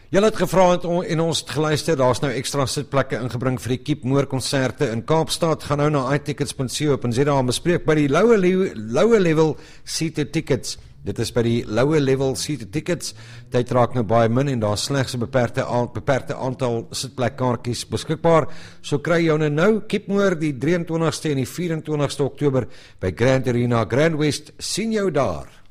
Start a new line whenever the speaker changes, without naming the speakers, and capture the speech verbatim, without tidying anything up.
Julle het gevra het on, en ons het geluister, daar's nou ekstra sitplekke ingebring vir die Keep Moor konserte in Kaapstad. Gaan nou na i tickets punt co punt za en bespreek by die lower, le lower level seated tickets. Dit is by die lower level seated tickets. Tyd raak nou baie min en daar is slegs 'n beperkte, beperkte aantal sitplekkaartjies beskikbaar. So kry jy nou nou Keep Moor die drieëntwintigste en die vyf vyf Oktober by Grand Arena Grand West. Sien jou daar.